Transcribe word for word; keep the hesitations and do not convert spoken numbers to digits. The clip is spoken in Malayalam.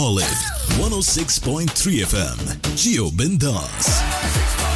Call it one oh six point three F M. Jio Bindas.